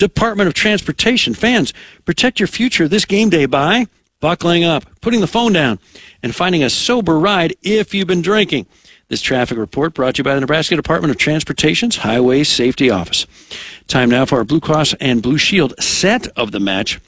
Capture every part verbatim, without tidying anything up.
Department of Transportation. Fans, protect your future this game day by buckling up, putting the phone down, and finding a sober ride if you've been drinking. This traffic report brought to you by the Nebraska Department of Transportation's Highway Safety Office. Time now for our Blue Cross and Blue Shield set of the match.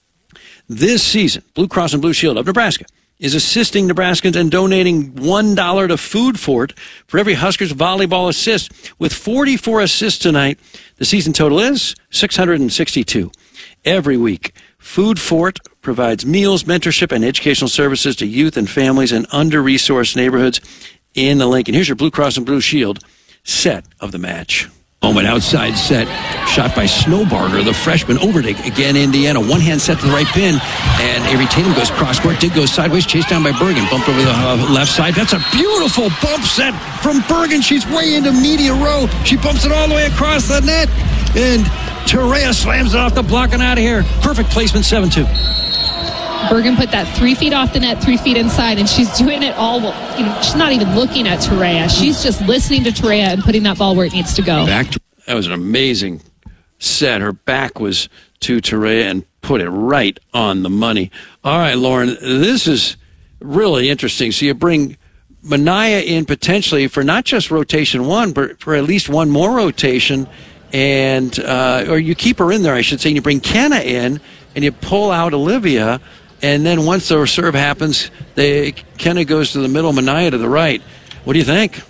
This season, Blue Cross and Blue Shield of Nebraska is assisting Nebraskans and donating one dollar to Food Fort for every Huskers volleyball assist. With forty-four assists tonight, the season total is six hundred sixty-two. Every week, Food Fort provides meals, mentorship, and educational services to youth and families in under-resourced neighborhoods in the Lincoln. Here's your Blue Cross and Blue Shield set of the match. Moment outside set, shot by Snowbarger, the freshman, over to, again, Indiana. One-hand set to the right pin, and Avery Tatum goes cross-court. Dig goes sideways, chased down by Bergen. Bumped over the uh, left side. That's a beautiful bump set from Bergen. She's way into media row. She bumps it all the way across the net, and Terea slams it off the block and out of here. Perfect placement, seven two. Bergen put that three feet off the net, three feet inside, and she's doing it all. You know, she's not even looking at Terea. She's just listening to Terea and putting that ball where it needs to go. Back to, that was an amazing set. Her back was to Terea and put it right on the money. All right, Lauren, this is really interesting. So you bring Minaya in potentially for not just rotation one, but for at least one more rotation, and uh, or you keep her in there, I should say, and you bring Kenna in, and you pull out Olivia. And then once the serve happens, they Kenna goes to the middle, Minaya to the right. What do you think?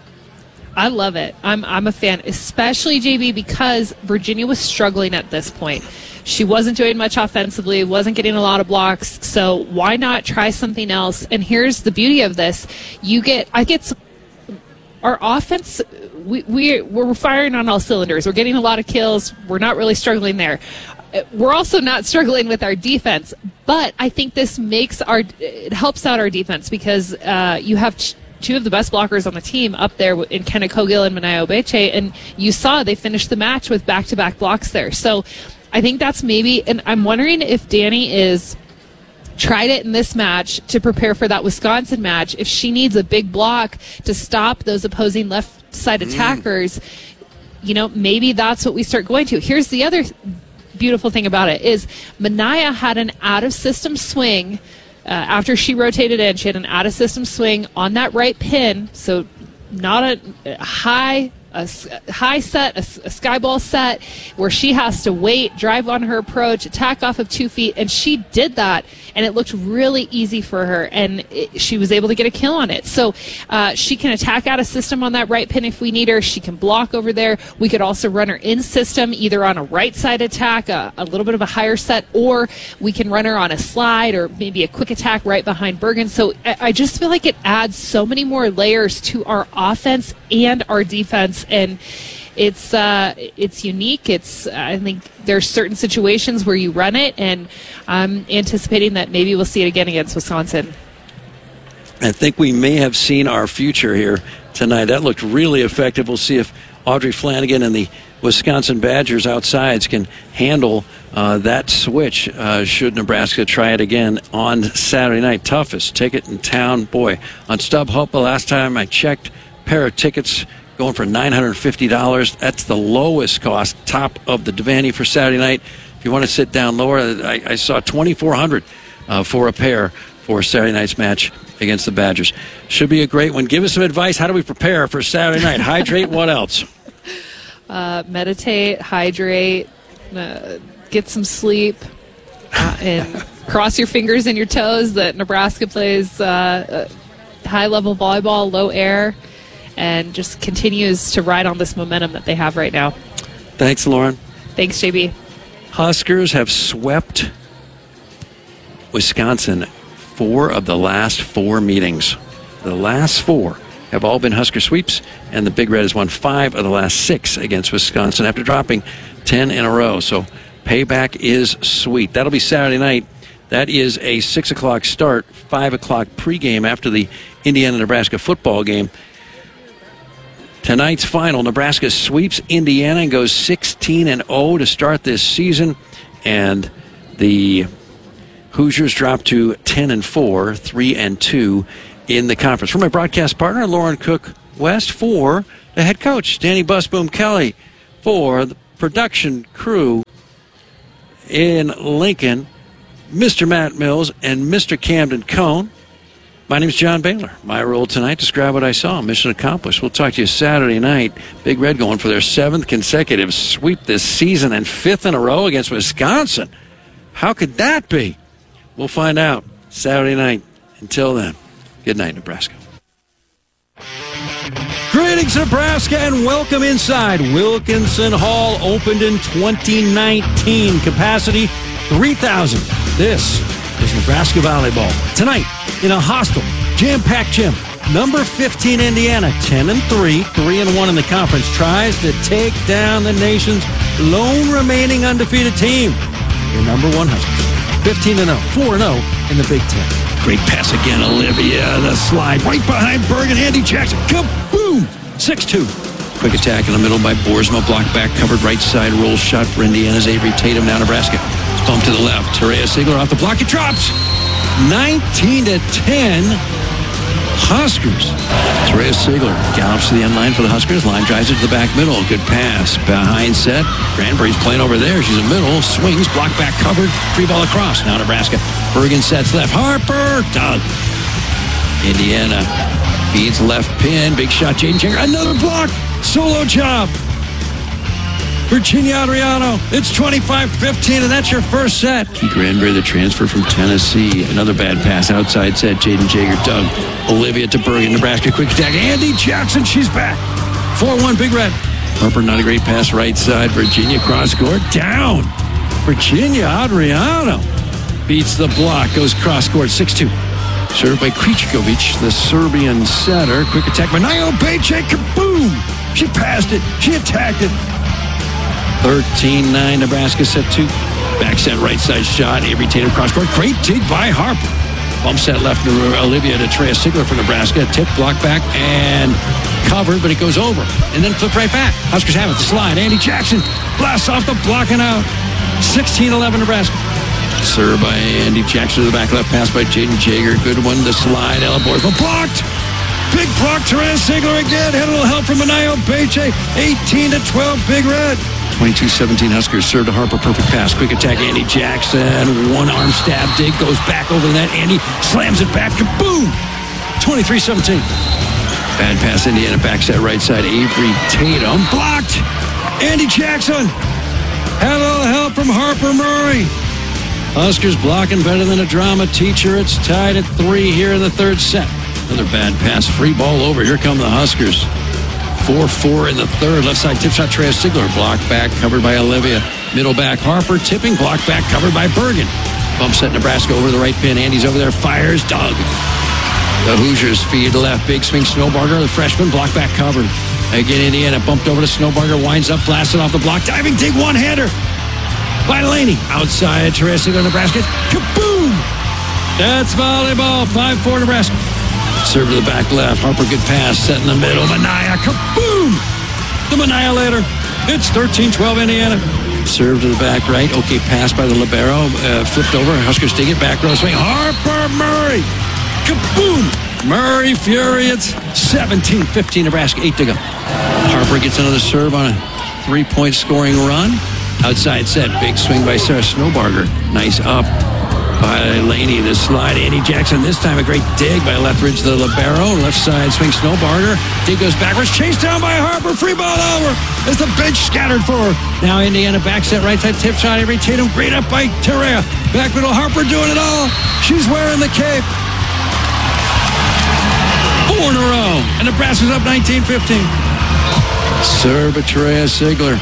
I love it. I'm I'm a fan, especially, J B, because Virginia was struggling at this point. She wasn't doing much offensively, wasn't getting a lot of blocks. So why not try something else? And here's the beauty of this: you get, I get some, our offense. We we we're firing on all cylinders. We're getting a lot of kills. We're not really struggling there. We're also not struggling with our defense, but I think this makes our it helps out our defense because uh, you have ch- two of the best blockers on the team up there in Kenna Cogill and Minaya Obeche, and you saw they finished the match with back-to-back blocks there. So I think that's maybe, and I'm wondering if Danny is tried it in this match to prepare for that Wisconsin match. If she needs a big block to stop those opposing left side mm. attackers, you know, maybe that's what we start going to. Here's the other beautiful thing about it is Minaya had an out-of-system swing uh, after she rotated in. She had an out-of-system swing on that right pin, so not a, a high a, a high set, a, a sky ball set, where she has to wait, drive on her approach, attack off of two feet, and she did that, and it looked really easy for her, and it, she was able to get a kill on it. So uh, she can attack out of system on that right pin if we need her. She can block over there. We could also run her in system, either on a right side attack, a, a little bit of a higher set, or we can run her on a slide or maybe a quick attack right behind Bergen. So I, I just feel like it adds so many more layers to our offense and our defense, and it's uh, it's unique. It's I think there's certain situations where you run it, and I'm anticipating that maybe we'll see it again against Wisconsin. I think we may have seen our future here tonight. That looked really effective. We'll see if Audrey Flanagan and the Wisconsin Badgers outsides can handle uh, that switch uh, should Nebraska try it again on Saturday night. Toughest ticket in town. Boy, on StubHub, the last time I checked, pair of tickets going for nine hundred fifty dollars. That's the lowest cost, top of the Devaney for Saturday night. If you want to sit down lower, I, I saw twenty-four hundred dollars uh, for a pair for Saturday night's match against the Badgers. Should be a great one. Give us some advice. How do we prepare for Saturday night? Hydrate. What else? Uh, meditate, hydrate, uh, get some sleep, uh, and cross your fingers and your toes that Nebraska plays uh, uh, high-level volleyball, low air, and just continues to ride on this momentum that they have right now. Thanks, Lauren. Thanks, J B. Huskers have swept Wisconsin four of the last four meetings. The last four have all been Husker sweeps, and the Big Red has won five of the last six against Wisconsin after dropping ten in a row. So payback is sweet. That'll be Saturday night. That is a six o'clock start, five o'clock pregame after the Indiana-Nebraska football game. Tonight's final, Nebraska sweeps Indiana and goes sixteen and oh to start this season, and the Hoosiers drop to ten and four, three and two in the conference. For my broadcast partner, Lauren Cook West, for the head coach, Danny Busboom Kelly, for the production crew, in Lincoln, Mister Matt Mills, and Mister Camden Cone. My name's John Baylor. My role tonight, describe what I saw. Mission accomplished. We'll talk to you Saturday night. Big Red going for their seventh consecutive sweep this season and fifth in a row against Wisconsin. How could that be? We'll find out Saturday night. Until then, good night, Nebraska. Greetings, Nebraska, and welcome inside. Wilkinson Hall opened in twenty nineteen. Capacity three thousand. This is Nebraska volleyball. Tonight, in a hostile, jam-packed gym, number fifteen Indiana, ten and three, three and one in the conference, tries to take down the nation's lone remaining undefeated team. Your number one Huskers, fifteen and oh, four and oh in the Big Ten. Great pass again, Olivia. The slide right behind Bergen. Andy Jackson. Kaboom! six two. Quick attack in the middle by Boersma. Block back, covered right side. Roll shot for Indiana's Avery Tatum. Now Nebraska. Bump to the left. Terea Sigler off the block. It drops. nineteen to ten. Huskers. Terea Sigler gallops to the end line for the Huskers. Line drives it to the back middle. Good pass. Behind set. Granbury's playing over there. She's in the middle. Swings. Block back covered. Free ball across. Now Nebraska. Bergen sets left. Harper. Doug. Indiana feeds left pin. Big shot. Jaden Jager. Another block. Solo job. Virginia Adriano. It's twenty-five fifteen, and that's your first set. Keith Granbury, the transfer from Tennessee. Another bad pass. Outside set. Jaden Jager. Doug. Olivia to Bergen. Nebraska quick attack. Andy Jackson. She's back. four one. Big Red. Harper, not a great pass. Right side. Virginia cross court. Down. Virginia Adriano beats the block. Goes cross court. six two. Served by Krejcikovic, the Serbian setter. Quick attack by Nayo Bejce. Kaboom! She passed it. She attacked it. thirteen nine. Nebraska set two. Back set right side shot. Avery Tatum cross court. Great dig by Harper. Bump set left to Olivia to Terea Sigler for Nebraska. Tip, block back, and covered, but it goes over. And then flip right back. Huskers have it. The slide. Andy Jackson blasts off the block and out. sixteen eleven Nebraska. Served by Andy Jackson to the back left pass by Jaden Jager. Good one. The slide. Ella Boersma blocked. Big block. Terea Sigler again. Had a little help from Nayo Bejce. eighteen to twelve. Big Red. twenty-two seventeen Huskers. Served to Harper. Perfect pass. Quick attack. Andy Jackson. One arm stab dig. Goes back over the net. Andy slams it back. Kaboom! twenty-three seventeen. Bad pass. Indiana back set right side. Avery Tatum. Blocked. Andy Jackson. Had a little help from Harper Murray. Huskers blocking better than a drama teacher. It's tied at three here in the third set. Another bad pass. Free ball over. Here come the Huskers. four four in the third. Left side tip shot. Terea Sigler. Block back. Covered by Olivia. Middle back. Harper tipping. Block back. Covered by Bergen. Bump set Nebraska over the right pin. Andy's over there. Fires. Doug. The Hoosiers feed left. Big swing. Snowbarger. The freshman. Block back covered. Again, Indiana bumped over to Snowbarger. Winds up. Blasted off the block. Diving dig. One-hander by Laney. Outside. Terea Sigler, Nebraska. Kaboom! That's volleyball. five four Nebraska. Serve to the back left. Harper, good pass. Set in the middle. Minaya. Kaboom! The Annihilator. It's thirteen twelve Indiana. Serve to the back right. Okay, pass by the libero. Uh, flipped over. Huskers dig it. Back row swing. Harper Murray. Kaboom! Murray Fury. It's seventeen fifteen Nebraska. Eight to go. Harper gets another serve on a three-point scoring run. Outside set. Big swing by Sarah Snowbarger. Nice up by Laney. The slide. Andy Jackson. This time a great dig by Lethbridge, the libero. Left side swing. Snowbarger. Dig goes backwards. Chased down by Harper. Free ball over as the bench scattered for her. Now Indiana back set. Right side tip shot. Avery Tatum. Great up by Terea. Back middle. Harper doing it all. She's wearing the cape. Four in a row. And Nebraska's up nineteen fifteen. Serve by Terea Sigler.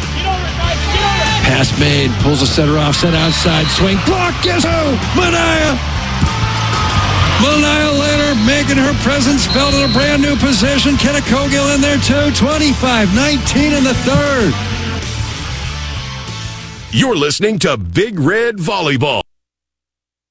Pass made. Pulls the setter off. Set outside. Swing. Block. Guess who? Minaya. Minaya later making her presence felt in a brand new position. Kenna Cogill in there too. twenty-five nineteen in the third. You're listening to Big Red Volleyball.